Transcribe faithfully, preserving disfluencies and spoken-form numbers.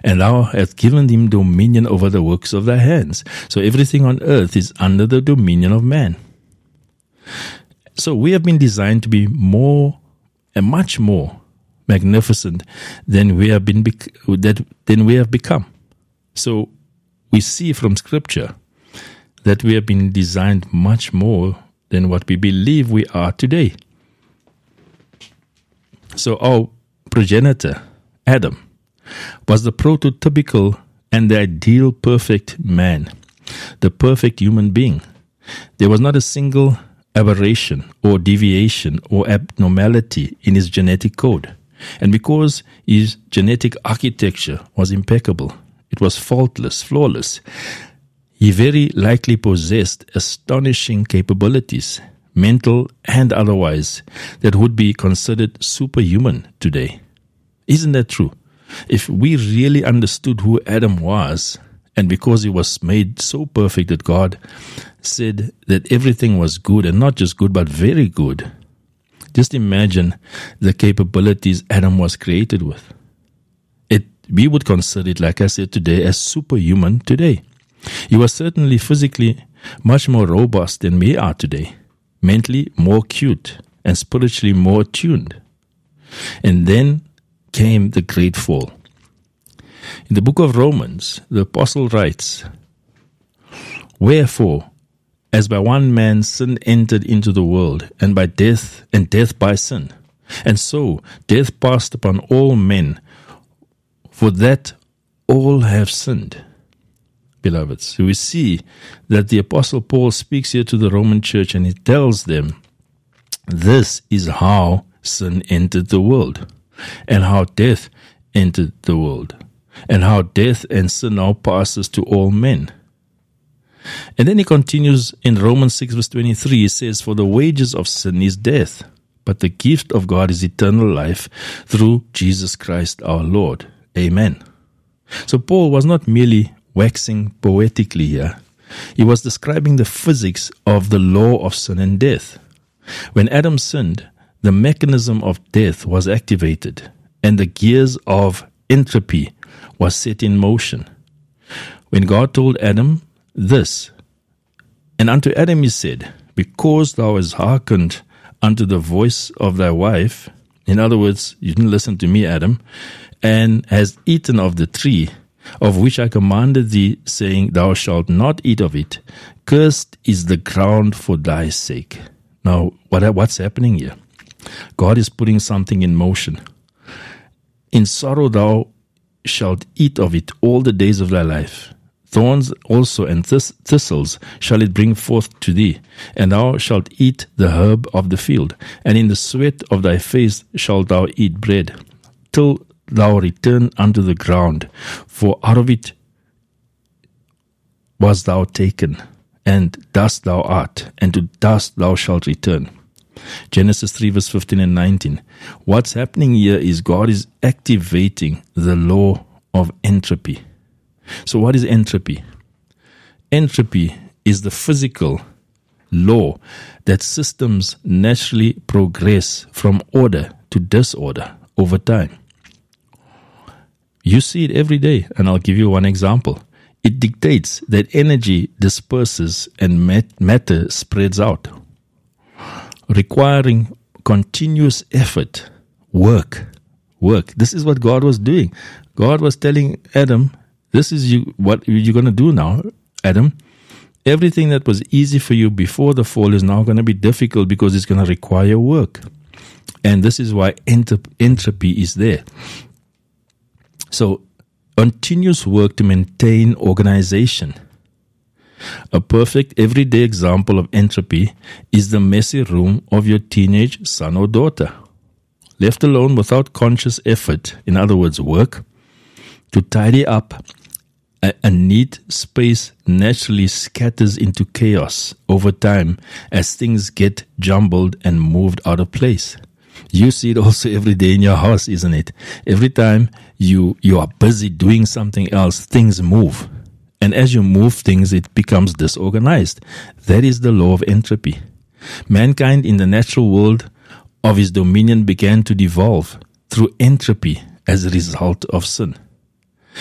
and thou hast given him dominion over the works of thy hands. So everything on earth is under the dominion of man. So we have been designed to be more and much more magnificent than we have been bec- that than we have become. So we see from Scripture that we have been designed much more than what we believe we are today. So our progenitor, Adam, was the prototypical and the ideal perfect man, the perfect human being. There was not a single aberration or deviation or abnormality in his genetic code. And because his genetic architecture was impeccable, it was faultless, flawless, he very likely possessed astonishing capabilities, mental and otherwise, that would be considered superhuman today. Isn't that true? If we really understood who Adam was, and because he was made so perfect that God said that everything was good, and not just good, but very good, just imagine the capabilities Adam was created with. It, we would consider it, like I said today, as superhuman today. He was certainly physically much more robust than we are today, mentally more cute, and spiritually more attuned. And then came the great fall. In the book of Romans, the apostle writes, "Wherefore, as by one man sin entered into the world, and by death, and death by sin, and so death passed upon all men, for that all have sinned." Beloveds, so we see that the apostle Paul speaks here to the Roman church, and he tells them, this is how sin entered the world, and how death entered the world, and how death and sin now passes to all men. And then he continues in Romans six verse twenty-three, he says, "For the wages of sin is death, but the gift of God is eternal life through Jesus Christ our Lord." Amen. So Paul was not merely waxing poetically here. He was describing the physics of the law of sin and death. When Adam sinned, the mechanism of death was activated, and the gears of entropy was set in motion. When God told Adam this, "And unto Adam he said, Because thou hast hearkened unto the voice of thy wife," in other words, you didn't listen to me, Adam, "and hast eaten of the tree of which I commanded thee, saying, Thou shalt not eat of it, cursed is the ground for thy sake." Now, what what's happening here? God is putting something in motion. "In sorrow thou shalt eat of it all the days of thy life. Thorns also and thist- thistles shall it bring forth to thee, and thou shalt eat the herb of the field, and in the sweat of thy face shalt thou eat bread, till thou return unto the ground, for out of it was thou taken, and dust thou art, and to dust thou shalt return." Genesis three verse fifteen and nineteen. What's happening here is God is activating the law of entropy. So what is entropy? Entropy is the physical law that systems naturally progress from order to disorder over time. You see it every day, and I'll give you one example. It dictates that energy disperses and mat- matter spreads out, requiring continuous effort, work, work. This is what God was doing. God was telling Adam, this is you what you're going to do now, Adam. Everything that was easy for you before the fall is now going to be difficult because it's going to require work. And this is why entrop- entropy is there. So, continuous work to maintain organization. A perfect everyday example of entropy is the messy room of your teenage son or daughter. Left alone without conscious effort, in other words, work, to tidy up, a, a neat space naturally scatters into chaos over time as things get jumbled and moved out of place. You see it also every day in your house, isn't it? Every time you, you are busy doing something else, things move. And as you move things, it becomes disorganized. That is the law of entropy. Mankind in the natural world of his dominion began to devolve through entropy as a result of sin.